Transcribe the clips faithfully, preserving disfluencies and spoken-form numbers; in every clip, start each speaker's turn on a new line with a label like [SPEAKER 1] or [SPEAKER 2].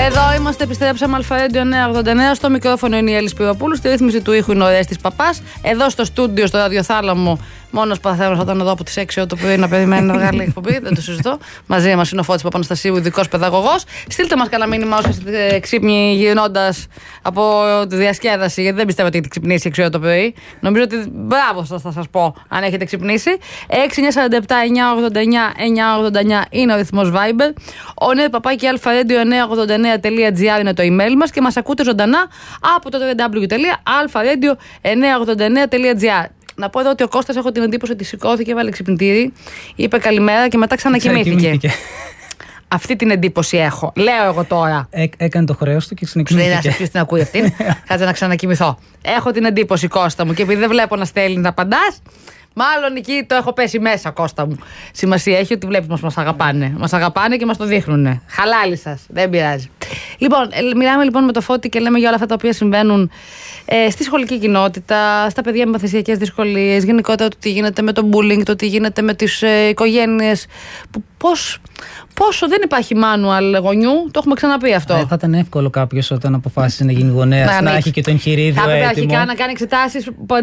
[SPEAKER 1] Εδώ είμαστε, επιστρέψαμε. Αλφα-Radio εννιακόσια ογδόντα εννέα. Στο μικρόφωνο είναι η Έλλη Σπυροπούλου. Στη ρύθμιση του ήχου είναι ο Ρέστης Παπάς. Εδώ στο στούντιο, στο ραδιοθάλαμο, μόνος παθαίνος θα ήταν εδώ από τις έξι το πρωί να περιμένει να βγάλει εκπομπή. Δεν το συζητώ. Μαζί μας είναι ο Φώτης Παπαναστασίου, ειδικός παιδαγωγός. Στείλτε μας κανένα μήνυμα όσοι είστε ξύπνοι γυρνώντας από τη διασκέδαση, γιατί δεν πιστεύω ότι έχετε ξυπνήσει έξι το πρωί. Νομίζω ότι μπράβο σας θα σας πω αν έχετε ξυπνήσει. έξι εννιά τέσσερα επτά εννιακόσια ογδόντα εννέα εννιακόσια ογδόντα εννέα είναι ο ρυθμός Viber. Ο νέο παπάκι αλφα-radio εννιακόσια ογδόντα εννέα τελεία τζι άρ είναι το email μας και μας ακούτε ζωντανά από το double-u double-u double-u τελεία αλφα-radio εννιακόσια ογδόντα εννέα τελεία τζι άρ. Να πω εδώ ότι ο Κώστας, έχω την εντύπωση ότι σηκώθηκε, έβαλε ξυπνητήρι, είπε καλημέρα και μετά ξανακοιμήθηκε. Αυτή την εντύπωση έχω. Λέω εγώ τώρα.
[SPEAKER 2] Έ, έκανε το χρέος του και ξανακοιμήθηκε.
[SPEAKER 1] Δεν ποιος την ακούει αυτήν. Κάτσε να ξανακοιμηθώ. Έχω την εντύπωση, Κώστα μου, και επειδή δεν βλέπω να στέλνει να απαντάς, μάλλον εκεί το έχω πέσει μέσα, Κώστα μου. Σημασία έχει ότι βλέπεις μας, μας αγαπάνε. Μας αγαπάνε και μας το δείχνουνε. Χαλάλι σας. Δεν πειράζει. Λοιπόν, μιλάμε λοιπόν με το Φώτη και λέμε για όλα αυτά τα οποία συμβαίνουν ε, στη σχολική κοινότητα, στα παιδιά με μαθησιακές δυσκολίες, γενικότερα το τι γίνεται με το bullying, το τι γίνεται με τις ε, οικογένειες. Που, πώς, πόσο δεν υπάρχει manual γονιού, το έχουμε ξαναπεί αυτό.
[SPEAKER 2] Ε, θα ήταν εύκολο κάποιος όταν αποφάσισε να γίνει γονέας να, να έχει και το εγχειρίδιο έτοιμο. Θα έπρεπε αρχικά
[SPEAKER 1] να κάνει εξετάσεις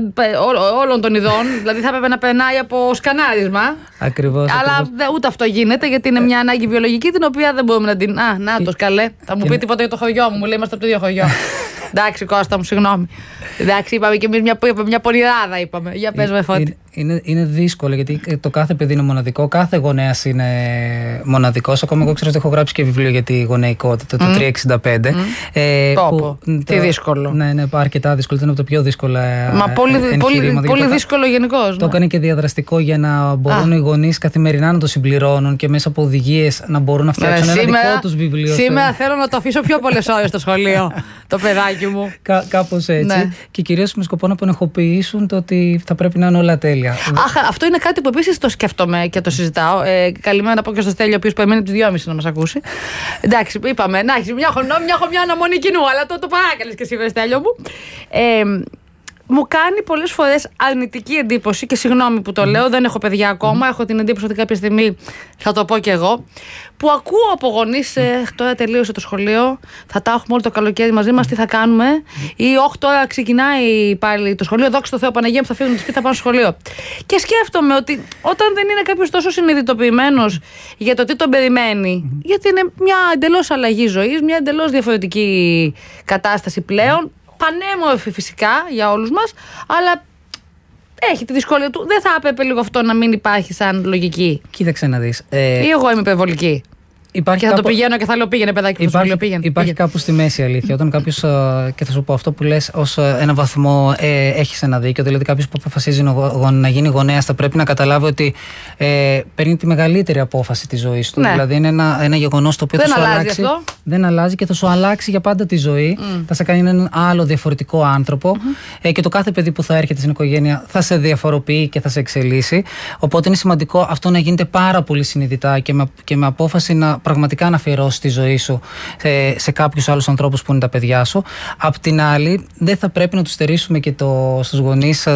[SPEAKER 1] όλων των ειδών, δηλαδή θα έπρεπε να περνάει από σκανάρισμα.
[SPEAKER 2] Ακριβώς.
[SPEAKER 1] Αλλά
[SPEAKER 2] ακριβώς.
[SPEAKER 1] Δε, ούτε αυτό γίνεται, γιατί είναι μια ανάγκη βιολογική την οποία δεν μπορούμε να την. Α, να το καλέ. Θα μου πει τίποτα για το χωριό μου, μου λέει είμαστε από το ίδιο χωριό. Εντάξει, Κώστα μου, συγγνώμη. Εντάξει, είπαμε και εμείς μια, μια πονηράδα, είπαμε. Για πες με, Φώτη.
[SPEAKER 2] Είναι, είναι δύσκολο, γιατί το κάθε παιδί είναι μοναδικό, κάθε γονέας είναι μοναδικός. Ακόμα εγώ ξέρω ότι έχω γράψει και βιβλίο για τη γονεϊκότητα, το mm. τριακόσια εξήντα πέντε. Mm. Ε,
[SPEAKER 1] πω,
[SPEAKER 2] που,
[SPEAKER 1] πω. Το, τι δύσκολο.
[SPEAKER 2] Ναι, ναι, αρκετά δύσκολο. Ήταν από τα πιο δύσκολα.
[SPEAKER 1] Μα πολύ, πολύ, πολύ δύσκολο γενικώς.
[SPEAKER 2] Το έκανε ναι. και διαδραστικό για να μπορούν Α. οι γονείς καθημερινά να το συμπληρώνουν και μέσα από οδηγίες να μπορούν να φτιάξουν ναι, ένα σήμερα, δικό τους βιβλίο.
[SPEAKER 1] Σήμερα θέλω να το αφήσω πιο πολλές ώρες στο σχολείο, το παιδάκι μου.
[SPEAKER 2] Κα, κάπως έτσι. Ναι. Και κυρίως με σκοπό να πονεχοποιήσουν το ότι θα πρέπει να είναι όλα τέλεια.
[SPEAKER 1] Αχ, αυτό είναι κάτι που επίσης το σκέφτομαι και το συζητάω. Ε, καλημέρα να πω και στο Στέλιο, ο οποίος περιμένει από τις δυόμιση να μας ακούσει. Εντάξει, είπαμε, να έχεις μια, μια, μια αναμονή κοινού, αλλά το, το παράκαλες και εσύ, Στέλιο μου. Ε, μου κάνει πολλές φορές αρνητική εντύπωση και συγγνώμη που το mm. λέω, δεν έχω παιδιά ακόμα. Mm. Έχω την εντύπωση ότι κάποια στιγμή θα το πω κι εγώ. Που ακούω από γονείς, ε, τώρα τελείωσε το σχολείο, θα τα έχουμε όλο το καλοκαίρι μαζί μας, τι θα κάνουμε. Mm. Ή όχι, τώρα ξεκινάει πάλι το σχολείο, δόξα τω Θεώ, Παναγία μου, θα φύγουν τη σπίτι, θα πάω στο σχολείο. Και σκέφτομαι ότι όταν δεν είναι κάποιος τόσο συνειδητοποιημένος για το τι τον περιμένει, mm. γιατί είναι μια εντελώς αλλαγή ζωής, μια εντελώς διαφορετική κατάσταση πλέον. Πανέμορφη φυσικά για όλους μας, αλλά έχει τη δυσκολία του. Δεν θα έπρεπε λίγο αυτό να μην υπάρχει σαν λογική?
[SPEAKER 2] Κοίταξε να δεις. Ε...
[SPEAKER 1] Ή εγώ είμαι υπερβολική? Υπάρχει και θα κάπου... το πηγαίνω και θα λέω πήγαινε παιδάκι στο σχολείο, πήγαινε.
[SPEAKER 2] Υπάρχει πήγαινε. Κάπου στη μέση αλήθεια. Όταν κάποιος, και θα σου πω αυτό που λες ως ένα βαθμό, ε, έχεις ένα δίκιο. Δηλαδή κάποιος που αποφασίζει να γίνει γονέας θα πρέπει να καταλάβει ότι ε, παίρνει τη μεγαλύτερη απόφαση της ζωής του. Ναι. Δηλαδή είναι ένα, ένα γεγονός το οποίο δεν θα σου αλλάξει. Αυτό. Δεν αλλάζει και θα σου αλλάξει για πάντα τη ζωή. Mm. Θα σε κάνει έναν άλλο διαφορετικό άνθρωπο. Mm-hmm. Ε, και το κάθε παιδί που θα έρχεται στην οικογένεια θα σε διαφοροποιεί και θα σε εξελίσσει. Οπότε είναι σημαντικό αυτό να γίνεται πάρα πολύ συνειδητά και με, και με απόφαση να πραγματικά να αφιερώσει τη ζωή σου σε, σε κάποιους άλλους ανθρώπους που είναι τα παιδιά σου. Απ' την άλλη, δεν θα πρέπει να τους στερήσουμε και το, στους γονείς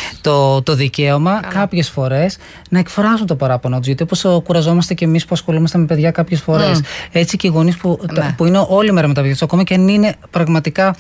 [SPEAKER 2] το, το δικαίωμα κάποιες φορές να εκφράσουν το παράπονο τους. Γιατί όπως κουραζόμαστε και εμείς που ασχολούμαστε με παιδιά κάποιες φορές, mm. έτσι και οι γονείς που, ναι. που είναι όλη μέρα με τα παιδιά τους, ακόμα και αν είναι πραγματικά,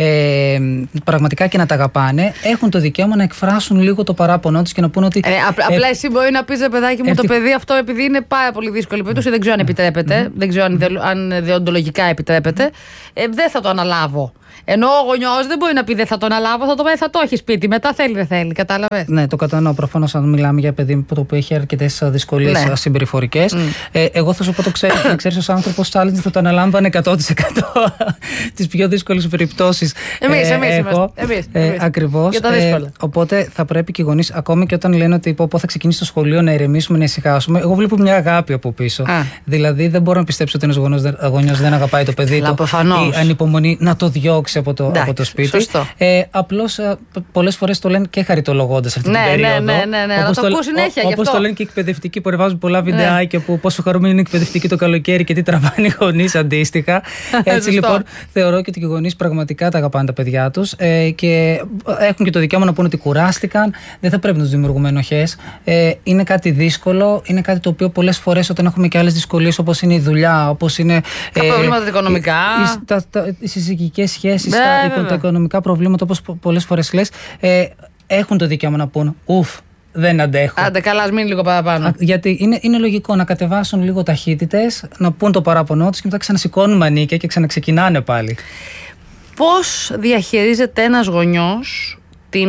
[SPEAKER 2] ε, πραγματικά και να τα αγαπάνε, έχουν το δικαίωμα να εκφράσουν λίγο το παράπονο τους και να πούνε ότι. Ε, απ, ε, απλά εσύ μπορεί να πεις, παιδάκι μου, ευτυχ... το παιδί αυτό επειδή είναι πάρα πολύ δύσκολη περίπτωση, δεν ξέρω αν επιτρέπεται. Mm-hmm. Δεν ξέρω αν, αν δεοντολογικά επιτρέπεται. Ε, δεν θα το αναλάβω. Ενώ ο γονιός δεν μπορεί να πει δεν θα το αναλάβω, θα το πει θα το έχει σπίτι. Μετά θέλει, δεν θέλει. Κατάλαβες. Ναι, το κατανοώ. Προφανώς, αν μιλάμε για παιδί που έχει αρκετές δυσκολίες ναι. συμπεριφορικές. Mm. Ε, εγώ θα σου πω το ξέρεις, να ξέρεις ως άνθρωπος challenge θα το αναλάμβανε εκατό τοις εκατό τις πιο δύσκολες περιπτώσεις. Εμείς, ε, εμείς είμαστε. Εμείς, ε, εμείς. Ακριβώς. Για τα δύσκολα. Ε, οπότε θα πρέπει και οι γονείς, ακόμη και όταν λένε ότι πω, πω θα ξεκινήσει το σχολείο, να ηρεμήσουμε, να ησυχάσουμε. Εγώ βλέπω μια αγάπη από πίσω. Α. Δηλαδή δεν μπορώ να πιστέψω ότι ένας γονιός δεν αγαπάει το παιδί του ή ανυπομονεί να το διώξει από το, από το σπίτι. Ε, απλώς πολλές φορές το λένε και χαριτολογώντας αυτή ναι, την περίοδο. Ναι, ναι, ναι, ναι. Όπως το, το, όπως το λένε και οι εκπαιδευτικοί που ρεβάζουν πολλά βιντεάκια ναι. που πόσο χαρούμενοι είναι εκπαιδευτικοί το καλοκαίρι και τι τραβάνε οι γονείς αντίστοιχα. Έτσι λοιπόν θεωρώ και ότι οι γονείς πραγματικά τα αγαπάνε τα παιδιά τους ε, και έχουν και το δικαίωμα να πούνε ότι κουράστηκαν. Δεν θα πρέπει να τους δημιουργούμε ενοχές. Ε, είναι κάτι δύσκολο, είναι κάτι το οποίο πολλές φορές όταν έχουμε και άλλες δυσκολίες όπως όπως είναι η δουλειά, όπως είναι.
[SPEAKER 1] Τα ε, προβλήματα οικονομικά.
[SPEAKER 2] Οι, τα, τα, οι συζυγικές σχέσεις, τα, τα οικονομικά προβλήματα, όπως πολλές φορές λες, ε, έχουν το δικαίωμα να πούν ουφ. Δεν αντέχω.
[SPEAKER 1] Άντε, καλά, ας μείνει λίγο παραπάνω.
[SPEAKER 2] Γιατί είναι, είναι λογικό να κατεβάσουν λίγο ταχύτητες, να πούν το παράπονό τους και μετά ξανασηκώνουν μανίκια και ξαναξεκινάνε πάλι.
[SPEAKER 1] Πώς διαχειρίζεται ένας γονιός την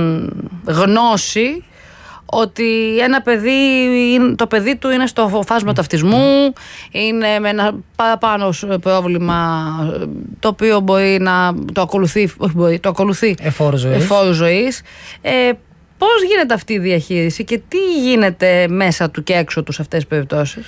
[SPEAKER 1] γνώση ότι ένα παιδί, το παιδί του είναι στο φάσμα του αυτισμού, είναι με ένα παραπάνω πρόβλημα το οποίο μπορεί να το ακολουθεί, όχι μπορεί, το ακολουθεί
[SPEAKER 2] εφόρου ζωής.
[SPEAKER 1] Εφόρου ζωής. Ε, πώς γίνεται αυτή η διαχείριση και τι γίνεται μέσα του και έξω του σε αυτές τις περιπτώσεις?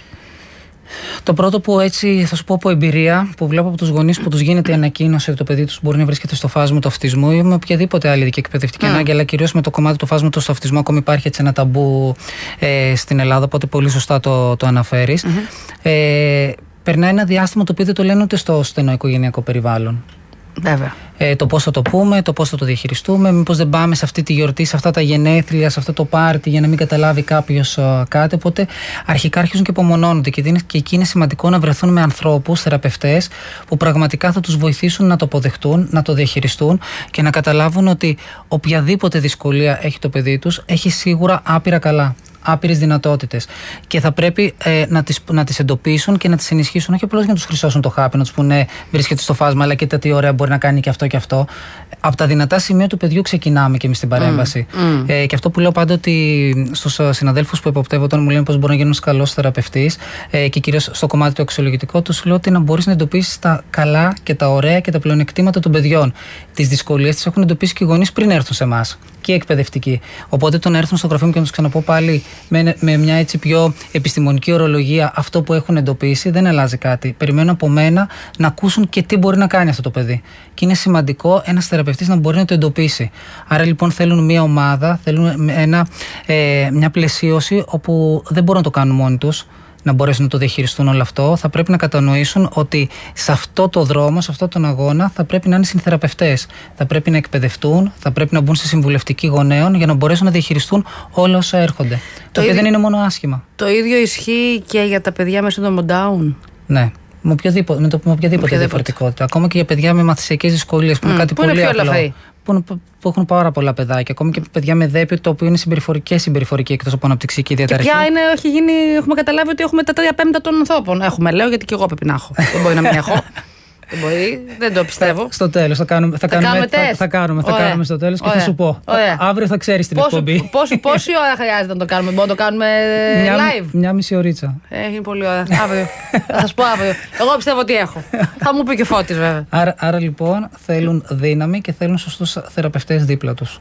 [SPEAKER 2] Το πρώτο που έτσι θα σου πω από εμπειρία, που βλέπω από τους γονείς που τους γίνεται η ανακοίνωση ότι το παιδί τους μπορεί να βρίσκεται στο φάσμα του αυτισμού ή με οποιαδήποτε άλλη ειδική εκπαιδευτική mm. ανάγκη, αλλά κυρίως με το κομμάτι του φάσματος του αυτισμού, ακόμη υπάρχει έτσι ένα ταμπού ε, στην Ελλάδα, οπότε πολύ σωστά το, το αναφέρεις. Mm-hmm. Ε, περνάει ένα διάστημα το οποίο δεν το λένε ούτε στο στενό οικογενειακό περιβάλλον.
[SPEAKER 1] Βέβαια.
[SPEAKER 2] Ε, το πώς θα το πούμε, το πώς θα το διαχειριστούμε, μήπως δεν πάμε σε αυτή τη γιορτή, σε αυτά τα γενέθλια, σε αυτό το πάρτι για να μην καταλάβει κάποιος uh, κάτι. Οπότε αρχικά αρχίζουν και απομονώνονται και, και εκεί είναι σημαντικό να βρεθούν με ανθρώπους, θεραπευτές που πραγματικά θα τους βοηθήσουν να το αποδεχτούν, να το διαχειριστούν και να καταλάβουν ότι οποιαδήποτε δυσκολία έχει το παιδί τους έχει σίγουρα άπειρα καλά. Άπειρες δυνατότητες. Και θα πρέπει ε, να, τις, να τις εντοπίσουν και να τις ενισχύσουν, όχι απλώς για να τους χρυσώσουν το χάπι, να τους πούνε βρίσκεται στο φάσμα, αλλά κοίτα τι ωραία μπορεί να κάνει και αυτό και αυτό. Από τα δυνατά σημεία του παιδιού ξεκινάμε και εμείς στην παρέμβαση. Mm, mm. Ε, και αυτό που λέω πάντα ότι στους συναδέλφους που υποπτεύω, όταν μου λένε πώς μπορεί να γίνουν καλός θεραπευτής ε, και κυρίως στο κομμάτι του αξιολογητικό, τους λέω ότι να μπορείς να εντοπίσεις τα καλά και τα ωραία και τα πλεονεκτήματα των παιδιών. Τις δυσκολίες τις έχουν εντοπίσει και οι γονείς πριν έρθουν σε εμάς. Και εκπαιδευτικοί. Οπότε το να έρθουν στο γραφείο μου και να τους ξαναπώ πάλι με, με μια έτσι πιο επιστημονική ορολογία αυτό που έχουν εντοπίσει, δεν αλλάζει κάτι. Περιμένω από μένα να ακούσουν και τι μπορεί να κάνει αυτό το παιδί. Και είναι σημαντικό ένας θεραπευτής να μπορεί να το εντοπίσει. Άρα λοιπόν θέλουν μια ομάδα, θέλουν ένα, ε, μια πλαισίωση όπου δεν μπορούν να το κάνουν μόνοι τους, να μπορέσουν να το διαχειριστούν όλο αυτό. Θα πρέπει να κατανοήσουν ότι σε αυτό το δρόμο, σε αυτόν τον αγώνα, θα πρέπει να είναι συνθεραπευτές. Θα πρέπει να εκπαιδευτούν, θα πρέπει να μπουν στη συμβουλευτική γονέων για να μπορέσουν να διαχειριστούν όλα όσα έρχονται. Το, το οποίο ίδιο, δεν είναι μόνο άσχημα.
[SPEAKER 1] Το ίδιο ισχύει και για τα παιδιά με σύνδρομο Down.
[SPEAKER 2] Ναι. Με οποιαδήποτε, με το, με οποιαδήποτε, οποιαδήποτε διαφορετικότητα. Ακόμα και για παιδιά με μαθησιακές δυσκολίες, που mm, είναι κάτι
[SPEAKER 1] που
[SPEAKER 2] πολύ
[SPEAKER 1] είναι
[SPEAKER 2] απλό. Που, που έχουν πάρα πολλά παιδάκια. Ακόμη και παιδιά με δέπιο, το οποίο είναι συμπεριφορική συμπεριφορική εκτός από αναπτυξιακή διαταραχή.
[SPEAKER 1] Και πια είναι, έχει γίνει, έχουμε καταλάβει ότι έχουμε τα τρία πέμπτα των ανθρώπων. Έχουμε, λέω, γιατί και εγώ πρέπει να έχω. Δεν μπορεί να μην έχω. Δεν μπορεί, δεν το πιστεύω.
[SPEAKER 2] Στο τέλος θα κάνουμε, θα, θα κάνουμε, κάνουμε, θα, θα κάνουμε, θα κάνουμε στο τέλος και θα σου πω. Ωραία. Αύριο θα ξέρεις την εκπομπή.
[SPEAKER 1] Πόση, πόση ώρα χρειάζεται να το κάνουμε? Μπορούμε να το κάνουμε
[SPEAKER 2] μια,
[SPEAKER 1] live?
[SPEAKER 2] Μια μισή ωρίτσα.
[SPEAKER 1] Έχει πολύ ώρα. Αύριο. Θα σας πω αύριο. Εγώ πιστεύω ότι έχω. Θα μου πει και Φώτης βέβαια.
[SPEAKER 2] Άρα, άρα λοιπόν θέλουν δύναμη και θέλουν σωστούς θεραπευτές δίπλα τους.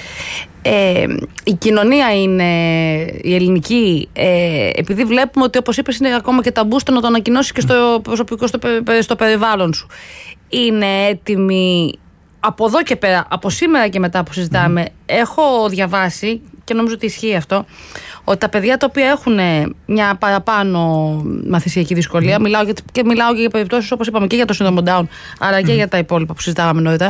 [SPEAKER 1] Ε, η κοινωνία είναι η ελληνική, ε, επειδή βλέπουμε ότι, όπως είπες, είναι ακόμα και ταμπού στο να το ανακοινώσεις και στο προσωπικό, στο, στο περιβάλλον σου. Είναι έτοιμη από εδώ και πέρα, από σήμερα και μετά που συζητάμε? Mm. Έχω διαβάσει και νομίζω ότι ισχύει αυτό, ότι τα παιδιά τα οποία έχουν μια παραπάνω μαθησιακή δυσκολία, mm. μιλάω για, και μιλάω και για περιπτώσεις όπως είπαμε και για το σύνδρομο Down, αλλά και mm. για τα υπόλοιπα που συζητάμε νωρίτερα,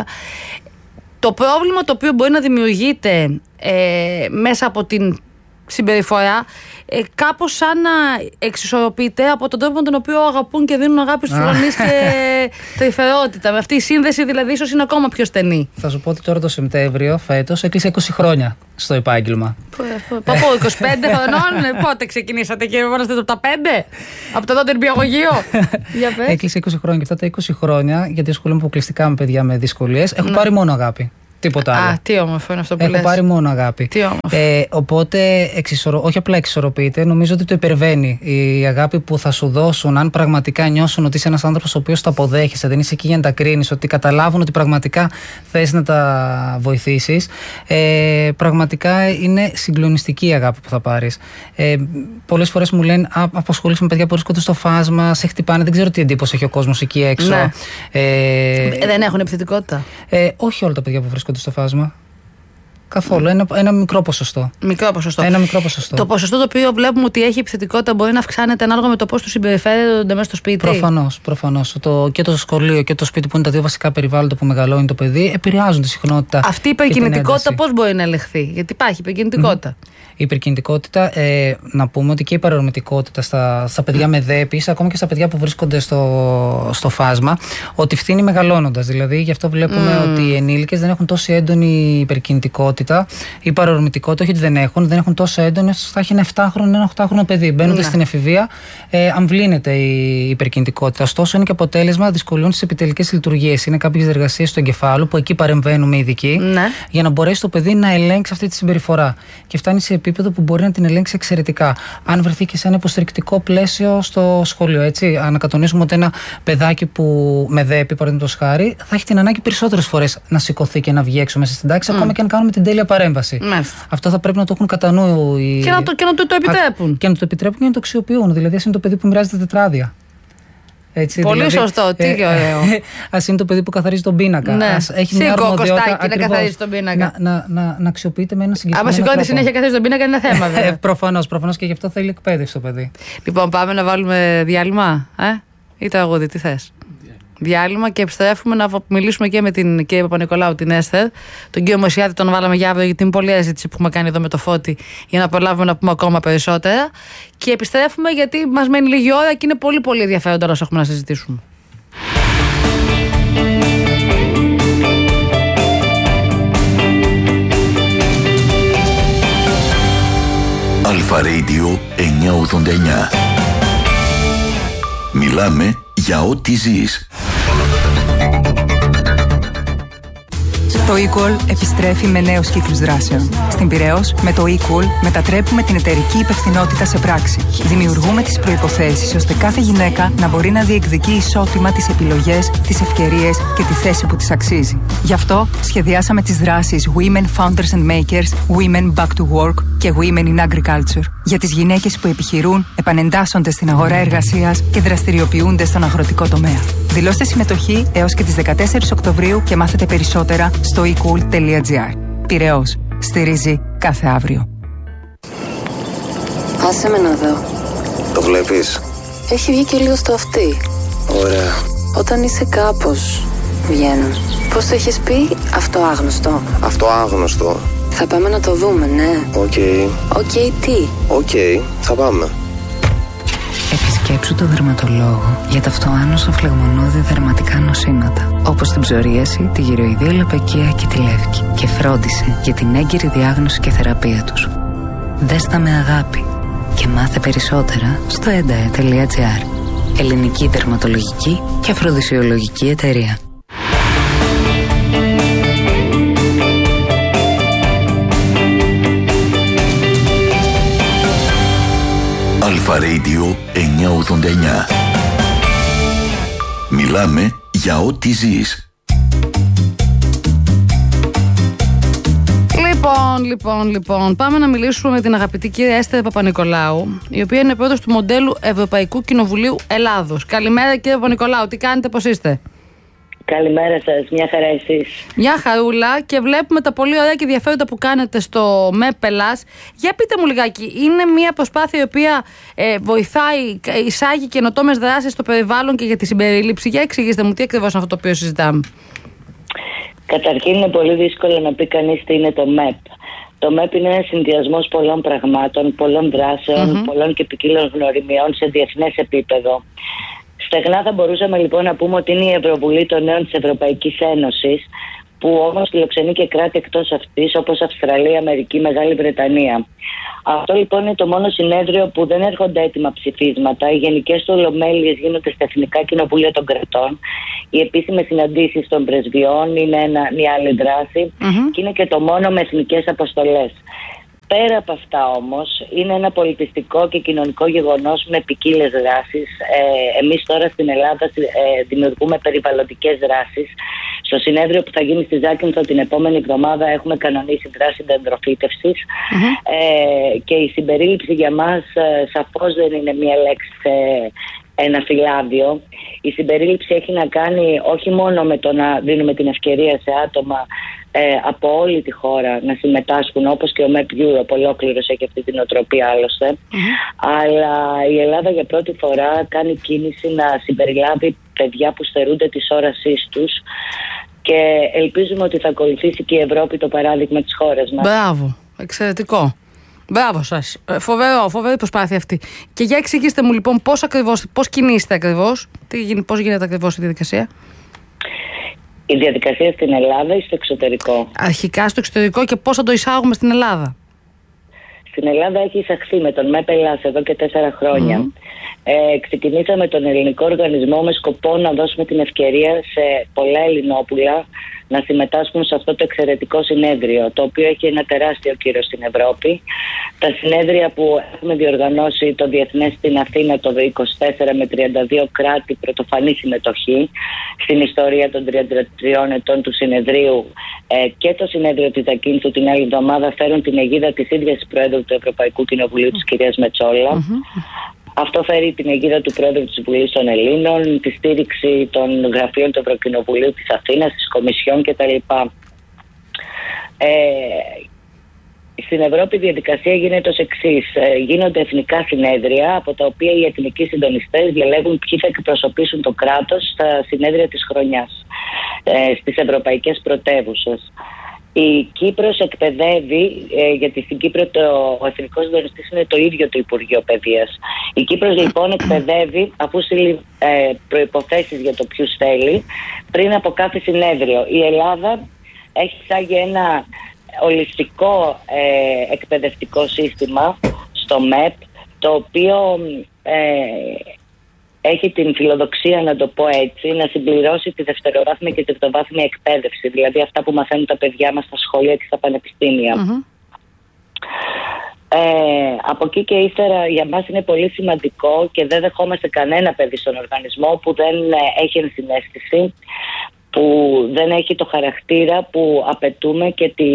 [SPEAKER 1] το πρόβλημα το οποίο μπορεί να δημιουργείται ε, μέσα από την συμπεριφορά ε, κάπως σαν να εξισορροπείται από τον τρόπο με τον οποίο αγαπούν και δίνουν αγάπη στους γονείς και τρυφερότητα. Με αυτή η σύνδεση δηλαδή ίσως είναι ακόμα πιο στενή.
[SPEAKER 2] Θα σου πω ότι τώρα το Σεπτέμβριο φέτος έκλεισε είκοσι χρόνια στο επάγγελμα.
[SPEAKER 1] Παππού, είκοσι πέντε χρονών, πότε ξεκινήσατε και ήμασταν από τα πέντε? Από το τότε νηπιαγωγείο.
[SPEAKER 2] Έκλεισε είκοσι χρόνια και αυτά τα είκοσι χρόνια, γιατί ασχολούμαι αποκλειστικά με παιδιά με δυσκολίες, έχω πάρει μόνο αγάπη. Τίποτα άλλο.
[SPEAKER 1] Α, τι όμορφο είναι αυτό που
[SPEAKER 2] Έχω
[SPEAKER 1] λες.
[SPEAKER 2] πάρει μόνο αγάπη.
[SPEAKER 1] Τι όμορφο.
[SPEAKER 2] Ε, οπότε, εξισορρο... όχι απλά εξισορροπείται, νομίζω ότι το υπερβαίνει. Η αγάπη που θα σου δώσουν, αν πραγματικά νιώσουν ότι είσαι ένας άνθρωπος ο οποίος τα αποδέχεσαι, δεν είσαι εκεί για να τα κρίνεις, ότι καταλάβουν ότι πραγματικά θες να τα βοηθήσεις, ε, πραγματικά είναι συγκλονιστική η αγάπη που θα πάρεις. Ε, πολλές φορές μου λένε, απασχολείς με παιδιά που βρίσκονται στο φάσμα, σε χτυπάνε, δεν ξέρω τι εντύπωση έχει ο κόσμος εκεί έξω.
[SPEAKER 1] Ναι.
[SPEAKER 2] Ε,
[SPEAKER 1] δεν έχουν επιθετικότητα.
[SPEAKER 2] Ε, όχι όλα τα παιδιά που βρίσκονται στο φάσμα. Καθόλου. Ένα, ένα μικρό ποσοστό.
[SPEAKER 1] Μικρό ποσοστό.
[SPEAKER 2] Ένα μικρό ποσοστό.
[SPEAKER 1] Το ποσοστό το οποίο βλέπουμε ότι έχει επιθετικότητα μπορεί να αυξάνεται ανάλογα με το πώς του συμπεριφέρονται μέσα στο σπίτι.
[SPEAKER 2] Προφανώς. Προφανώς. Το, και το σχολείο και το σπίτι, που είναι τα δύο βασικά περιβάλλοντα που μεγαλώνει το παιδί, επηρεάζουν τη συχνότητα.
[SPEAKER 1] Αυτή η υπερκινητικότητα πώς μπορεί να ελεγχθεί? Γιατί υπάρχει υπερκινητικότητα.
[SPEAKER 2] Mm-hmm. Η υπερκινητικότητα, ε, να πούμε ότι και η παρορμητικότητα στα, στα παιδιά με δέπης, ακόμα και στα παιδιά που βρίσκονται στο, στο φάσμα, ότι φθήνει μεγαλώνοντας. Δηλαδή, γι' αυτό βλέπουμε mm. ότι οι ενήλικες δεν έχουν τόσο έντονη υπερκινητικότητα. Η παρορμητικότητα, όχι ότι δεν έχουν, δεν έχουν τόσο έντονη, θα έχει ένα επτάχρονο, ένα οχτάχρονο παιδί. Μπαίνοντα mm. στην εφηβεία, ε, αμβλύνεται η υπερκινητικότητα. Ωστόσο, είναι και αποτέλεσμα δυσκολιών στις επιτελικές λειτουργίες. Είναι κάποιες εργασίες του εγκεφάλου που εκεί παρεμβαίνουμε ειδικοί, mm. για να μπορέσει το παιδί να ελέγξει αυτή τη συμπεριφορά. Και φτάνει σε επίπεδο που μπορεί να την ελέγξει εξαιρετικά. Αν βρεθεί και σε ένα υποστηρικτικό πλαίσιο στο σχολείο, έτσι. Ανακατονίσουμε ότι ένα παιδάκι που με δέπει, παραδείγματος χάρη, θα έχει την ανάγκη περισσότερες φορές να σηκωθεί και να βγει έξω μέσα στην τάξη, mm. ακόμα και αν κάνουμε την τέλεια παρέμβαση. Μάλιστα. Αυτό θα πρέπει να το έχουν κατά νου οι...
[SPEAKER 1] Και να το, και να το, το επιτρέπουν.
[SPEAKER 2] Α, και να το επιτρέπουν και να το αξιοποιούν. Δηλαδή, ας είναι το παιδί που μοιράζεται τετράδια. Έτσι,
[SPEAKER 1] πολύ
[SPEAKER 2] δηλαδή,
[SPEAKER 1] σωστό, τι ε, ωραίο.
[SPEAKER 2] Ας είναι το παιδί που καθαρίζει τον πίνακα.
[SPEAKER 1] Ναι.
[SPEAKER 2] Ας έχει μια αρμοδιότητα
[SPEAKER 1] να καθαρίζει τον πίνακα.
[SPEAKER 2] Να, να, να, να αξιοποιείται με ένα συγκεκριμένο.
[SPEAKER 1] Άμα σηκώνεται συνέχεια καθαρίζει τον πίνακα, είναι θέμα, βέβαια.
[SPEAKER 2] Προφανώς, προφανώς, και γι' αυτό θέλει εκπαίδευση το παιδί.
[SPEAKER 1] Λοιπόν, πάμε να βάλουμε διάλειμμα, ε? Ή τραγούδι, τι θες? Διάλειμμα και επιστρέφουμε να μιλήσουμε και με την κυρία Παπα-Νικολάου, την Έσθερ. Τον κύριο Μωσιάδη τον βάλαμε για αύριο, γιατί είναι πολλή συζήτηση που έχουμε κάνει εδώ με το Φώτη, για να προλάβουμε να πούμε ακόμα περισσότερα. Και επιστρέφουμε γιατί μας μένει λίγη ώρα και είναι πολύ πολύ ενδιαφέροντα όσο έχουμε να συζητήσουμε.
[SPEAKER 3] Αλφα Radio εννιακόσια ογδόντα εννιά. Μιλάμε για ό,τι ζεις.
[SPEAKER 4] Το eQual επιστρέφει με νέους κύκλους δράσεων. Στην Πειραιώς, με το eQual μετατρέπουμε την εταιρική υπευθυνότητα σε πράξη. Δημιουργούμε τις προϋποθέσεις ώστε κάθε γυναίκα να μπορεί να διεκδικεί ισότιμα τις επιλογές, τις ευκαιρίες και τη θέση που της αξίζει. Γι' αυτό σχεδιάσαμε τις δράσεις Women Founders and Makers, Women Back to Work και Women in Agriculture. Για τις γυναίκες που επιχειρούν, επανεντάσσονται στην αγορά εργασίας και δραστηριοποιούνται στον αγροτικό τομέα. Δηλώστε συμμετοχή έως και τις δεκατέσσερις Οκτωβρίου και μάθετε περισσότερα στο ecool τελεία gr. Πειραιώς. Στηρίζει κάθε αύριο.
[SPEAKER 5] Άσε με να δω.
[SPEAKER 6] Το βλέπεις?
[SPEAKER 5] Έχει βγει και λίγο στο αυτί.
[SPEAKER 6] Ωραία.
[SPEAKER 5] Όταν είσαι κάπως, βγαίνουν. Πώς το έχεις πει? Αυτό άγνωστο.
[SPEAKER 6] Αυτό άγνωστο.
[SPEAKER 5] Θα πάμε να το δούμε, ναι.
[SPEAKER 6] Οκ. Okay.
[SPEAKER 5] Οκ, okay, τι?
[SPEAKER 6] Οκ, okay, θα πάμε.
[SPEAKER 4] Επισκέψου το δερματολόγο για τα αυτοάνωσα φλεγμονώδη δερματικά νοσήματα, όπως την ψωρίαση, τη γυροειδία λαπακία και τη λεύκη, και φρόντισε για την έγκυρη διάγνωση και θεραπεία τους. Δες τα με αγάπη και μάθε περισσότερα στο εντα τελεία gr. Ελληνική δερματολογική και αφροδισιολογική εταιρεία.
[SPEAKER 3] Αλφα Radio εννιακόσια ογδόντα εννιά. Μιλάμε για ό,τι ζεις.
[SPEAKER 1] Λοιπόν, λοιπόν, λοιπόν, πάμε να μιλήσουμε με την αγαπητή κυρία Έσθερ Παπα-Νικολάου, η οποία είναι πρόεδρος του μοντέλου Ευρωπαϊκού Κοινοβουλίου Ελλάδος. Καλημέρα, κύριε Παπα-Νικολάου, τι κάνετε, πώς είστε?
[SPEAKER 7] Καλημέρα σας, μια χαρά εσείς.
[SPEAKER 1] Μια χαρούλα, και βλέπουμε τα πολύ ωραία και ενδιαφέροντα που κάνετε στο ΜΕΠΕΛΑΣ. Για πείτε μου λιγάκι, είναι μια προσπάθεια η οποία ε, βοηθάει, εισάγει καινοτόμες δράσεις στο περιβάλλον και για τη συμπερίληψη? Για εξηγήστε μου τι ακριβώς είναι αυτό το οποίο συζητάμε.
[SPEAKER 7] Καταρχήν είναι πολύ δύσκολο να πει κανείς τι είναι το ΜΕΠ. Το ΜΕΠ είναι ένας συνδυασμός πολλών πραγμάτων, πολλών δράσεων, mm-hmm. πολλών και ποικίλων γνωριμιών σε διεθνές επίπεδο. Στεγνά θα μπορούσαμε λοιπόν να πούμε ότι είναι η Ευρωβουλή των Νέων της Ευρωπαϊκής Ένωσης, που όμως φιλοξενεί και κράτη εκτός αυτής, όπως Αυστραλία, Αμερική, Μεγάλη Βρετανία. Αυτό λοιπόν είναι το μόνο συνέδριο που δεν έρχονται έτοιμα ψηφίσματα. Οι γενικές του ολομέλειες γίνονται στα εθνικά κοινοβούλια των κρατών. Οι επίσημες συναντήσεις των πρεσβειών είναι ένα, μια άλλη δράση, mm-hmm. και είναι και το μόνο με εθνικές αποστολές. Πέρα από αυτά όμως, είναι ένα πολιτιστικό και κοινωνικό γεγονός με ποικίλες δράσεις. Ε, εμείς τώρα στην Ελλάδα ε, δημιουργούμε περιβαλλοντικές δράσεις. Στο συνέδριο που θα γίνει στη Ζάκυνθο την επόμενη εβδομάδα έχουμε κανονίσει δράση δεντροφύτευσης. Mm-hmm. Ε, και η συμπερίληψη για μας ε, σαφώς δεν είναι μία λέξη σε ένα φυλάδιο. Η συμπερίληψη έχει να κάνει όχι μόνο με το να δίνουμε την ευκαιρία σε άτομα ε, από όλη τη χώρα να συμμετάσχουν, όπως και ο ΜΕΠ Europe ολόκληρος έχει αυτή την οτροπία άλλωστε, mm-hmm. αλλά η Ελλάδα για πρώτη φορά κάνει κίνηση να συμπεριλάβει παιδιά που στερούνται της όρασής τους και ελπίζουμε ότι θα ακολουθήσει και η Ευρώπη το παράδειγμα της χώρας μας.
[SPEAKER 1] Μπράβο, εξαιρετικό. Μπράβο σας. Φοβερό, φοβερή προσπάθεια αυτή. Και για εξηγήστε μου λοιπόν πώς ακριβώς, πώς κινείστε ακριβώς, τι, πώς γίνεται ακριβώς η διαδικασία.
[SPEAKER 7] Η διαδικασία στην Ελλάδα ή στο εξωτερικό?
[SPEAKER 1] Αρχικά στο εξωτερικό και πώς θα το εισάγουμε στην Ελλάδα.
[SPEAKER 7] Στην Ελλάδα έχει εισαχθεί με τον ΜΕΠ Ελλάς εδώ και τέσσερα χρόνια. Mm. Ε, ξεκινήσαμε τον ελληνικό οργανισμό με σκοπό να δώσουμε την ευκαιρία σε πολλά Ελληνόπουλα να συμμετάσχουν σε αυτό το εξαιρετικό συνέδριο, το οποίο έχει ένα τεράστιο κύρος στην Ευρώπη. Τα συνέδρια που έχουμε διοργανώσει, το Διεθνές στην Αθήνα το είκοσι τέσσερα με τριάντα δύο κράτη, πρωτοφανή συμμετοχή στην ιστορία των τριάντα τριών ετών του συνεδρίου, ε, και το συνέδριο της Ακίνθου την άλλη εβδομάδα φέρουν την αιγίδα της ίδιας της Προέδρου του Ευρωπαϊκού Κοινοβουλίου, της κυρίας Μετσόλα. Mm-hmm. Αυτό φέρει την αιγίδα του Πρόεδρου της Βουλής των Ελλήνων, τη στήριξη των γραφείων του Ευρωκοινοβουλίου της Αθήνας, της Κομισιόν κτλ. Ε, στην Ευρώπη η διαδικασία γίνεται ως εξής. Ε, γίνονται εθνικά συνέδρια, από τα οποία οι εθνικοί συντονιστές διαλέγουν ποιοι θα εκπροσωπήσουν το κράτος στα συνέδρια της χρονιάς, ε, στις ευρωπαϊκές πρωτεύουσες. Η Κύπρος εκπαιδεύει, ε, γιατί στην Κύπρο το, ο εθνικός συντονιστής είναι το ίδιο το Υπουργείο Παιδείας. Η Κύπρος λοιπόν εκπαιδεύει, αφού στείλει ε, προϋποθέσεις για το ποιους θέλει, πριν από κάθε συνέδριο. Η Ελλάδα έχει εισάγει ένα ολιστικό ε, εκπαιδευτικό σύστημα στο ΜΕΠ, το οποίο ε, έχει την φιλοδοξία, να το πω έτσι, να συμπληρώσει τη δευτεροβάθμια και τη τριτοβάθμια εκπαίδευση, δηλαδή αυτά που μαθαίνουν τα παιδιά μας στα σχολεία και στα πανεπιστήμια. Mm-hmm. Ε, από εκεί και ύστερα για μας είναι πολύ σημαντικό και δεν δεχόμαστε κανένα παιδί στον οργανισμό που δεν έχει ενσυναίσθηση, που δεν έχει το χαρακτήρα που απαιτούμε και, τη,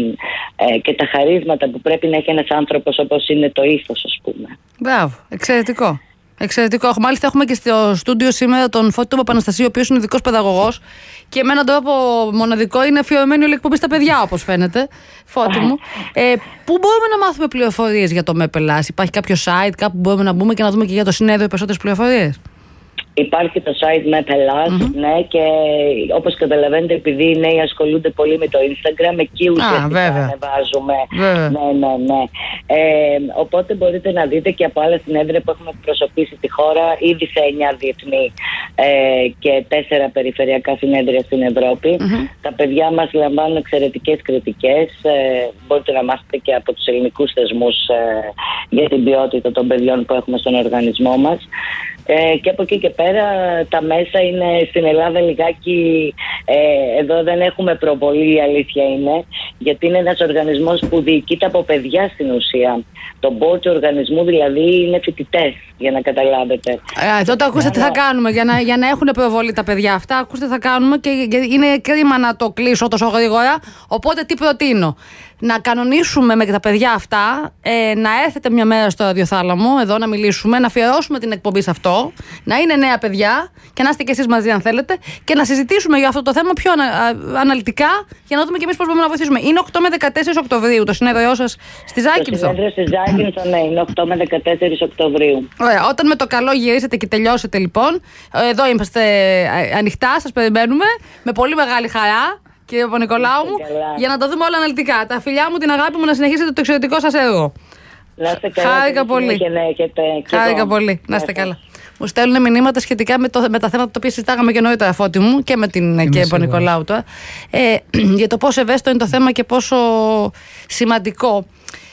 [SPEAKER 7] ε, και τα χαρίσματα που πρέπει να έχει ένας άνθρωπος, όπως είναι το ήθος, ας πούμε.
[SPEAKER 1] Μπράβο, εξαιρετικό. Εξαιρετικό. Μάλιστα, έχουμε και στο στούντιο σήμερα τον Φώτη Παπαναστασίου, ο οποίος είναι ειδικός παιδαγωγός και με έναν τρόπο μοναδικό είναι αφιερωμένη όλη η εκπομπή στα παιδιά, όπως φαίνεται. Φώτη μου. Ε, πού μπορούμε να μάθουμε πληροφορίες για το ΜΕΠ Ελλάς? Υπάρχει κάποιο site, κάπου μπορούμε να μπούμε και να δούμε και για το συνέδριο περισσότερες πληροφορίες?
[SPEAKER 7] Υπάρχει το site ΜΕΠ Ελλάς, mm-hmm. ναι, και όπως καταλαβαίνετε, επειδή οι νέοι ασχολούνται πολύ με το Instagram, εκεί ουσιαστικά ανεβάζουμε. Ναι, ναι, ναι. Ε, οπότε μπορείτε να δείτε και από άλλα συνέδρια που έχουμε εκπροσωπήσει τη χώρα, ήδη σε εννιά διεθνή ε, και τέσσερα περιφερειακά συνέδρια στην Ευρώπη. Mm-hmm. Τα παιδιά μας λαμβάνουν εξαιρετικές κριτικές. Ε, μπορείτε να μάθετε και από τους ελληνικούς θεσμούς ε, για την ποιότητα των παιδιών που έχουμε στον οργανισμό μας. Ε, και από εκεί και πέρα τα μέσα είναι στην Ελλάδα λιγάκι, ε, εδώ δεν έχουμε προβολή, η αλήθεια είναι, γιατί είναι ένας οργανισμός που διοικείται από παιδιά στην ουσία. Το board του οργανισμού δηλαδή είναι φοιτητές, για να καταλάβετε.
[SPEAKER 1] Ε, τότε ακούστε τι θα κάνουμε για να, για να έχουν προβολή τα παιδιά αυτά. Ακούστε τι θα κάνουμε και είναι κρίμα να το κλείσω τόσο γρήγορα. Οπότε τι προτείνω? Να κανονίσουμε με τα παιδιά αυτά, ε, να έρθετε μια μέρα στο ραδιοθάλαμο εδώ να μιλήσουμε, να αφιερώσουμε την εκπομπή σε αυτό, να είναι νέα παιδιά και να είστε και εσείς μαζί αν θέλετε και να συζητήσουμε για αυτό το θέμα πιο ανα, α, αναλυτικά για να δούμε και εμείς πώς μπορούμε να βοηθήσουμε. Είναι οκτώ με δεκατέσσερα Οκτωβρίου το συνέδριό σας στη Ζάκυνθο.
[SPEAKER 7] Το συνέδριο στη Ζάκυνθο, ναι, είναι οκτώ με δεκατέσσερα Οκτωβρίου.
[SPEAKER 1] Ωραία, όταν με το καλό γυρίσετε και τελειώσετε λοιπόν, εδώ είμαστε ανοιχτά, σας περιμένουμε με πολύ μεγάλη χαρά. Κύριε Παπα-Νικολάου μου, για να τα δούμε όλα αναλυτικά. Τα φιλιά μου, την αγάπη μου, να συνεχίσετε το εξαιρετικό σας έργο.
[SPEAKER 7] Να είστε καλά.
[SPEAKER 1] Χάρηκα πολύ.
[SPEAKER 7] Και να έχετε.
[SPEAKER 1] Χάρηκα πολύ. Να είστε καλά. Μου στέλνουν μηνύματα σχετικά με, το, με τα θέματα τα οποία συζητάγαμε και νωρίτερα, Φώτη μου, και με την κύριε Παπα-Νικολάου τώρα. Ε, για το πόσο ευαίσθητο είναι το θέμα και πόσο σημαντικό.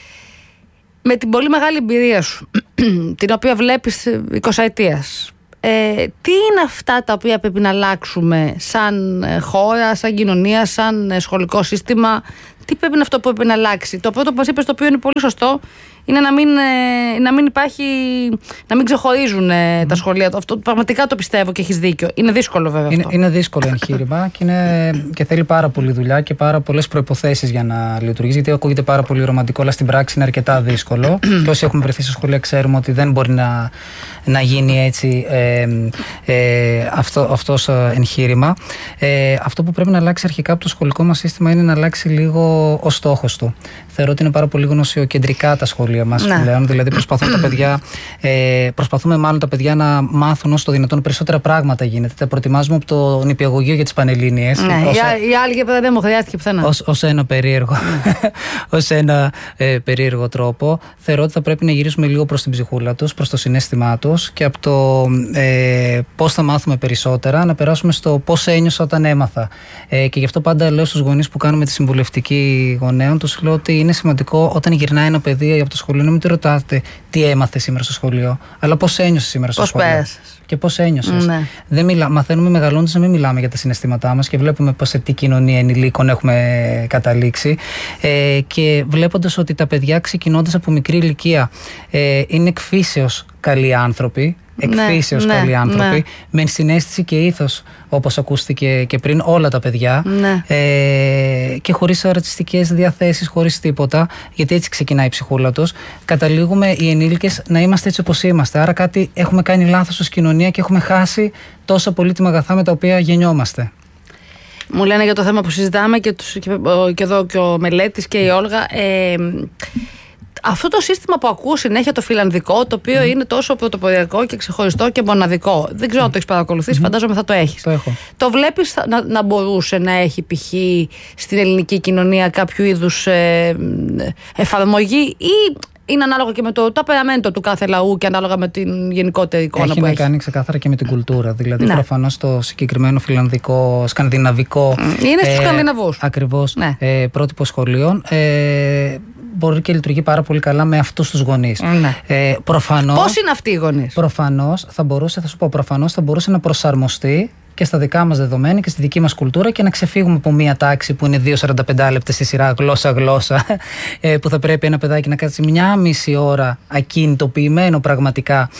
[SPEAKER 1] Με την πολύ μεγάλη εμπειρία σου, την οποία βλέπεις εικοσαετίας. Ε, τι είναι αυτά τα οποία πρέπει να αλλάξουμε σαν χώρα, σαν κοινωνία, σαν σχολικό σύστημα? Τι πρέπει να αυτό που πρέπει να αλλάξει? Το πρώτο που μας είπες, το οποίο είναι πολύ σωστό, είναι να μην, ε, να μην υπάρχει, να μην ξεχωρίζουν ε, mm. τα σχολεία. Αυτό πραγματικά το πιστεύω και έχεις δίκιο. Είναι δύσκολο βέβαια
[SPEAKER 2] είναι,
[SPEAKER 1] αυτό.
[SPEAKER 2] Είναι δύσκολο εγχείρημα και, είναι, και θέλει πάρα πολύ δουλειά και πάρα πολλές προϋποθέσεις για να λειτουργήσει. Γιατί ακούγεται πάρα πολύ ρομαντικό, αλλά στην πράξη είναι αρκετά δύσκολο. Και όσοι έχουμε βρεθεί σε σχολεία ξέρουμε ότι δεν μπορεί να, να γίνει έτσι ε, ε, αυτό αυτός εγχείρημα. Ε, αυτό που πρέπει να αλλάξει αρχικά από το σχολικό μας σύστημα είναι να αλλάξει λίγο ο στόχος του. Θεωρώ ότι είναι πάρα πολύ γνωσιοκεντρικά τα σχολεία μας πλέον. Δηλαδή, προσπαθούν τα παιδιά, ε, προσπαθούμε μάλλον τα παιδιά να μάθουν όσο το δυνατόν περισσότερα πράγματα γίνεται. Τα προετοιμάζουμε από το νηπιαγωγείο για τις Πανελλήνιες.
[SPEAKER 1] Ναι, ως, η άλλη και δεν μου χρειάστηκε πουθενά.
[SPEAKER 2] Ως, ως ένα περίεργο, ως ένα ε, περίεργο τρόπο. Θεωρώ ότι θα πρέπει να γυρίσουμε λίγο προς την ψυχούλα τους, προς το συναίσθημά τους και από το ε, πώς θα μάθουμε περισσότερα να περάσουμε στο πώς ένιωσα όταν έμαθα. Ε, και γι' αυτό πάντα λέω στους γονείς που κάνουμε τη συμβουλευτική γονέων, τους λέω ότι είναι σημαντικό όταν γυρνάει ένα παιδί από το σχολείο να μην του ρωτάτε τι έμαθε σήμερα στο σχολείο, αλλά πώς ένιωσε σήμερα στο
[SPEAKER 1] πώς
[SPEAKER 2] σχολείο.
[SPEAKER 1] Πέρασες.
[SPEAKER 2] Και πώς ένιωσες.
[SPEAKER 1] Ναι.
[SPEAKER 2] Δεν μιλά, μαθαίνουμε μεγαλώντας να μην μιλάμε για τα συναισθήματά μας και βλέπουμε πως σε τι κοινωνία ενηλίκων έχουμε καταλήξει. Ε, και βλέποντας ότι τα παιδιά ξεκινώντας από μικρή ηλικία ε, είναι εκφύσεως καλοί άνθρωποι. Εκφύσεως
[SPEAKER 1] ναι,
[SPEAKER 2] καλοί άνθρωποι,
[SPEAKER 1] ναι.
[SPEAKER 2] με συναίσθηση και ήθος, όπως ακούστηκε και πριν, όλα τα παιδιά.
[SPEAKER 1] Ναι.
[SPEAKER 2] Ε, και χωρίς ρατσιστικές διαθέσεις, χωρίς τίποτα, γιατί έτσι ξεκινάει η ψυχούλα τους. Καταλήγουμε οι ενήλικες να είμαστε έτσι όπως είμαστε. Άρα κάτι έχουμε κάνει λάθος ως κοινωνία και έχουμε χάσει τόσα πολύτιμα αγαθά με τα οποία γεννιόμαστε.
[SPEAKER 1] Μου λένε για το θέμα που συζητάμε και, τους, και, και εδώ και ο Μελέτης και η Όλγα. Ε, Αυτό το σύστημα που ακούω συνέχεια, το φιλανδικό, το οποίο mm. είναι τόσο πρωτοποριακό και ξεχωριστό και μοναδικό. Δεν ξέρω mm. αν το έχεις παρακολουθήσει, mm-hmm. φαντάζομαι θα το έχεις.
[SPEAKER 2] Το έχω.
[SPEAKER 1] Το βλέπεις να, να μπορούσε να έχει π.χ. στην ελληνική κοινωνία κάποιο είδους ε, εφαρμογή, ή είναι ανάλογα και με το ταπεραμέντο του κάθε λαού και ανάλογα με την γενικότερη εικόνα
[SPEAKER 2] έχει
[SPEAKER 1] που
[SPEAKER 2] να
[SPEAKER 1] έχει?
[SPEAKER 2] κάνει ξεκάθαρα και με την κουλτούρα. Δηλαδή,
[SPEAKER 1] ναι.
[SPEAKER 2] προφανώς το συγκεκριμένο φιλανδικό, σκανδιναβικό.
[SPEAKER 1] Είναι στους
[SPEAKER 2] ε,
[SPEAKER 1] Σκανδιναβούς.
[SPEAKER 2] Ακριβώς.
[SPEAKER 1] Ναι.
[SPEAKER 2] Ε, πρότυπο σχολείων. Ε, μπορεί και λειτουργεί πάρα πολύ καλά με αυτούς τους γονείς.
[SPEAKER 1] Ναι.
[SPEAKER 2] Ε, προφανώς,
[SPEAKER 1] πώς είναι αυτοί οι γονείς?
[SPEAKER 2] Προφανώς θα μπορούσε, θα σου πω, προφανώς θα μπορούσε να προσαρμοστεί και στα δικά μας δεδομένα και στη δική μας κουλτούρα και να ξεφύγουμε από μία τάξη που είναι δύο σαράντα πέντε λεπτά στη σειρά, γλώσσα-γλώσσα, που θα πρέπει ένα παιδάκι να κάτσει μια μισή ώρα ακινητοποιημένο πραγματικά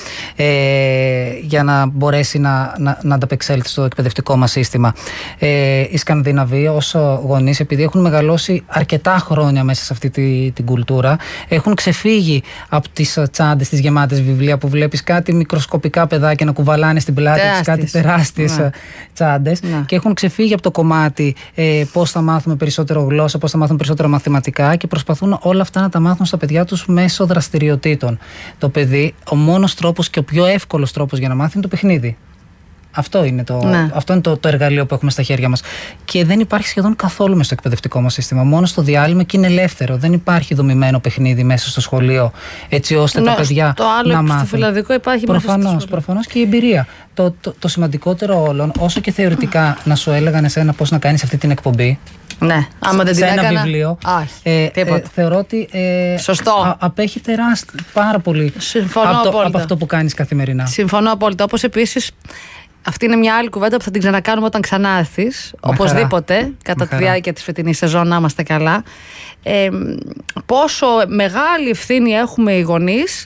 [SPEAKER 2] ε, για να μπορέσει να, να, να ανταπεξέλθει στο εκπαιδευτικό μας σύστημα. Ε, οι Σκανδιναβοί ως γονείς, επειδή έχουν μεγαλώσει αρκετά χρόνια μέσα σε αυτή τη, την κουλτούρα, έχουν ξεφύγει από τις τσάντες, τις γεμάτες βιβλία που βλέπεις κάτι μικροσκοπικά παιδάκια να κουβαλάνε στην πλάτη τους, κάτι τεράστιες ναι. τσάντες, ναι. και έχουν ξεφύγει από το κομμάτι ε, πώς θα μάθουμε περισσότερο γλώσσα, πώς θα μάθουμε περισσότερα μαθηματικά και προσπαθούν όλα αυτά να τα μάθουν στα παιδιά τους μέσω δραστηριοτήτων. Το παιδί, ο μόνος τρόπος και ο πιο εύκολος τρόπος για να μάθει είναι το παιχνίδι. Αυτό είναι, το,
[SPEAKER 1] ναι.
[SPEAKER 2] αυτό είναι το, το εργαλείο που έχουμε στα χέρια μας. Και δεν υπάρχει σχεδόν καθόλου μέσα στο εκπαιδευτικό μας σύστημα. Μόνο στο διάλειμμα και είναι ελεύθερο. Δεν υπάρχει δομημένο παιχνίδι μέσα στο σχολείο, έτσι ώστε ναι, τα παιδιά
[SPEAKER 1] το άλλο
[SPEAKER 2] να μάθουν.
[SPEAKER 1] Στο φιλανδικό υπάρχει
[SPEAKER 2] προφανώς, προφανώς και η εμπειρία. Το, το, το σημαντικότερο όλων, όσο και θεωρητικά να σου έλεγαν εσένα πώς να κάνεις αυτή την εκπομπή.
[SPEAKER 1] Ναι, άμα δεν
[SPEAKER 2] σε
[SPEAKER 1] την
[SPEAKER 2] ένα
[SPEAKER 1] έκανα,
[SPEAKER 2] βιβλίο.
[SPEAKER 1] Ε,
[SPEAKER 2] ε, ε, θεωρώ ότι ε,
[SPEAKER 1] σωστό.
[SPEAKER 2] Α, απέχει τεράστια πάρα πολύ από, το, από αυτό που κάνεις καθημερινά.
[SPEAKER 1] Συμφωνώ απόλυτα. Όπως επίσης, αυτή είναι μια άλλη κουβέντα που θα την ξανακάνουμε όταν ξανάρθεις. Οπωσδήποτε, χαρά. κατά τη διάρκεια της φετινής σεζόν, να είμαστε καλά. Ε, πόσο μεγάλη ευθύνη έχουμε οι γονείς,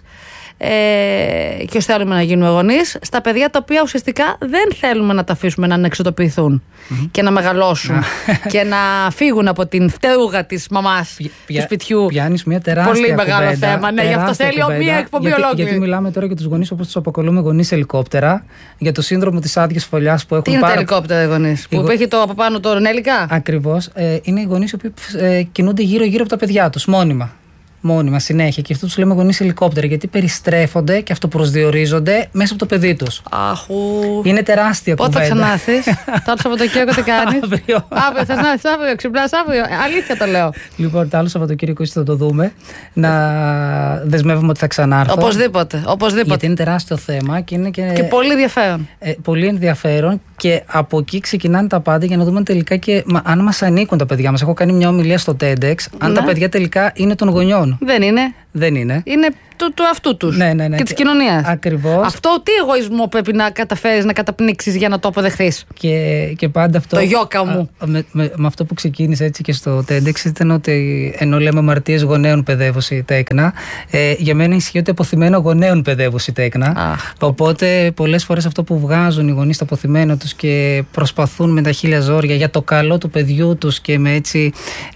[SPEAKER 1] ε, και όσοι θέλουμε να γίνουμε γονείς, στα παιδιά τα οποία ουσιαστικά δεν θέλουμε να τα αφήσουμε να ανεξαρτοποιηθούν mm-hmm. και να μεγαλώσουν και να φύγουν από την φτέουγα της μαμάς του σπιτιού.
[SPEAKER 2] Πιάνεις μια τεράστια
[SPEAKER 1] πολύ μεγάλο
[SPEAKER 2] κουβέντα,
[SPEAKER 1] θέμα. Ναι, γι' αυτό θέλει κουβέντα, μια εκπομπή
[SPEAKER 2] γιατί,
[SPEAKER 1] ολόκληρη.
[SPEAKER 2] Γιατί μιλάμε τώρα για τους γονείς όπως τους αποκαλούμε γονείς ελικόπτερα, για το σύνδρομο της άδειας φωλιάς που έχουν.
[SPEAKER 1] Τι είναι
[SPEAKER 2] πάρα...
[SPEAKER 1] τα ελικόπτερα οι γονείς, που έχει το από πάνω το ρονέλικα.
[SPEAKER 2] Ακριβώς. Ε, είναι οι γονείς που ε, κινούνται γύρω-γύρω από τα παιδιά τους, μόνιμα. Μόνιμα, συνέχεια. Και αυτό τους λέμε γονείς ελικόπτερα, γιατί περιστρέφονται και αυτοπροσδιορίζονται μέσα από το παιδί τους.
[SPEAKER 1] Αχού.
[SPEAKER 2] Είναι τεράστια
[SPEAKER 1] κουβέντα. Πότε θα ξανάρθεις? Το άλλο Σαββατοκύριακο τι κάνεις?
[SPEAKER 2] Αύριο.
[SPEAKER 1] Αύριο, θα έρθεις αύριο, ξυπνάς αύριο. Αλήθεια το λέω.
[SPEAKER 2] Λοιπόν, το άλλο Σαββατοκύριακο θα το δούμε. Να δεσμεύουμε ότι θα ξανάρθω.
[SPEAKER 1] Οπωσδήποτε. Οπωσδήποτε.
[SPEAKER 2] Γιατί είναι τεράστιο θέμα και είναι και.
[SPEAKER 1] Και πολύ ενδιαφέρον.
[SPEAKER 2] Ε, πολύ ενδιαφέρον και από εκεί ξεκινάνε τα πάντα για να δούμε τελικά και μα, αν μας ανήκουν τα παιδιά μας. Έχω κάνει μια ομιλία στο TEDx. Αν
[SPEAKER 1] ναι.
[SPEAKER 2] τα παιδιά τελικά είναι των γονιών.
[SPEAKER 1] Δεν είναι.
[SPEAKER 2] Δεν είναι.
[SPEAKER 1] Είναι του, του αυτού τους
[SPEAKER 2] ναι, ναι, ναι.
[SPEAKER 1] και της κοινωνίας.
[SPEAKER 2] Ακριβώς.
[SPEAKER 1] Αυτό τι εγωισμό πρέπει να καταφέρεις να καταπνίξεις για να το αποδεχθείς?
[SPEAKER 2] Και, και πάντα αυτό.
[SPEAKER 1] Το γιώκα μου.
[SPEAKER 2] Α, με, με, με αυτό που ξεκίνησε έτσι και στο TEDx ήταν ότι ενώ λέμε αμαρτίες γονέων παιδεύωση τέκνα, ε, για μένα ισχύει ότι αποθυμένο γονέων παιδεύωση τέκνα.
[SPEAKER 1] Αχ.
[SPEAKER 2] Οπότε πολλές φορές αυτό που βγάζουν οι γονείς στο αποθυμένο τους και προσπαθούν με τα χίλια ζόρια για το καλό του παιδιού τους και με έτσι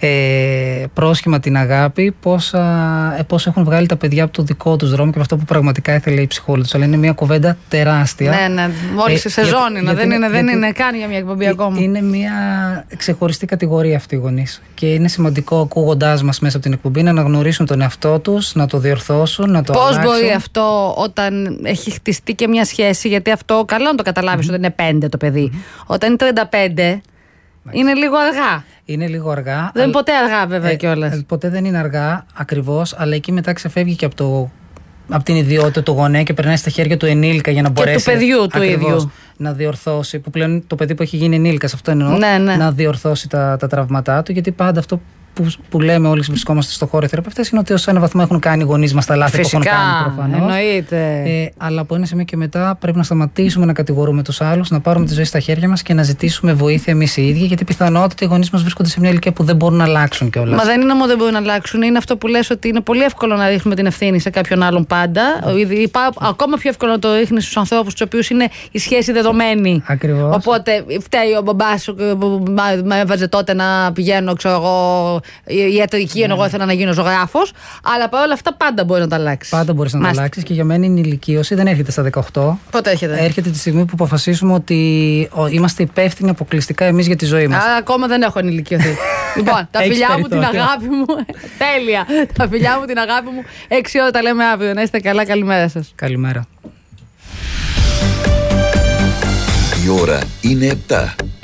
[SPEAKER 2] ε, πρόσχημα την αγάπη, πόσα, ε, πόσο έχουν βγάλει τα παιδιά από το δικό τους δρόμο και από αυτό που πραγματικά ήθελε η ψυχόλη τους. Αλλά είναι μια κουβέντα τεράστια.
[SPEAKER 1] Ναι, ναι, μόλις
[SPEAKER 2] ε,
[SPEAKER 1] σε σεζόν είναι, δεν, είναι, δεν
[SPEAKER 2] γιατί,
[SPEAKER 1] είναι καν για μια εκπομπή
[SPEAKER 2] ε,
[SPEAKER 1] ακόμα.
[SPEAKER 2] Είναι μια ξεχωριστή κατηγορία αυτή οι γονείς. Και είναι σημαντικό ακούγοντάς μας μέσα από την εκπομπή να αναγνωρίσουν τον εαυτό τους, να το διορθώσουν, να το
[SPEAKER 1] Πώς
[SPEAKER 2] αλλάξουν.
[SPEAKER 1] μπορεί αυτό όταν έχει χτιστεί και μια σχέση, γιατί αυτό καλό να το καταλάβεις mm-hmm. όταν είναι πέντε το παιδί. Mm-hmm. Όταν είναι τριάντα πέντε είναι λίγο αργά.
[SPEAKER 2] Είναι λίγο αργά.
[SPEAKER 1] Δεν είναι ποτέ αργά βέβαια ε, κιόλας.
[SPEAKER 2] Ε, ποτέ δεν είναι αργά ακριβώς, αλλά εκεί μετά ξεφεύγει και από, το, από την ιδιότητα του γονέα και περνάει στα χέρια του ενήλικα για να μπορέσει.
[SPEAKER 1] Και του παιδιού του ίδιου.
[SPEAKER 2] Να διορθώσει, που πλέον το παιδί που έχει γίνει ενήλικας, αυτό εννοώ,
[SPEAKER 1] ναι, ναι.
[SPEAKER 2] να διορθώσει τα, τα τραύματά του, γιατί πάντα αυτό που, που λέμε όλοι βρισκόμαστε στο χώρο οι θεραπευτές είναι ότι ως ένα βαθμό έχουν κάνει οι γονείς μας τα λάθη
[SPEAKER 1] Φυσικά,
[SPEAKER 2] που έχουν κάνει προφανώς.
[SPEAKER 1] Εννοείται.
[SPEAKER 2] Ε, αλλά από ένα σημείο και μετά πρέπει να σταματήσουμε να κατηγορούμε τους άλλους, να πάρουμε τη ζωή στα χέρια μας και να ζητήσουμε βοήθεια εμείς οι ίδιοι, γιατί πιθανότατα οι γονείς μας βρίσκονται σε μια ηλικία που δεν μπορούν να αλλάξουν κιόλας.
[SPEAKER 1] Μα δεν είναι μόνο δεν μπορούν να αλλάξουν, είναι αυτό που λες ότι είναι πολύ εύκολο να ρίχνουμε την ευθύνη σε κάποιον άλλον πάντα. Mm. Ακόμα πιο εύκολο να το ρίχνεις στους ανθρώπους τους οποίους είναι η σχέση δεδομένη.
[SPEAKER 2] Ακριβώς.
[SPEAKER 1] Οπότε φταίει ο μπαμπάς σου που με έβαζε τότε να πηγαίνω, ξέρω εγώ, ιατρική, ενώ εγώ ήθελα να γίνω ζωγράφος. Αλλά παρόλα αυτά πάντα μπορεί να τα αλλάξει.
[SPEAKER 2] Πάντα μπορεί να τα αλλάξει και για μένα η ηλικίωση δεν έρχεται στα δεκαοκτώ.
[SPEAKER 1] Πότε έρχεται?
[SPEAKER 2] Έρχεται τη στιγμή που αποφασίσουμε ότι είμαστε υπεύθυνοι αποκλειστικά εμείς για τη ζωή μας.
[SPEAKER 1] Α, ακόμα δεν έχω ενηλικιωθεί. Λοιπόν, τα φιλιά μου, την αγάπη μου. Τέλεια. Τα φιλιά μου, την αγάπη μου. Έξι ώρα τα λέμε αύριο. Να είστε καλά. Καλημέρα σας.
[SPEAKER 2] Καλημέρα.
[SPEAKER 3] Η ώρα είναι επτά.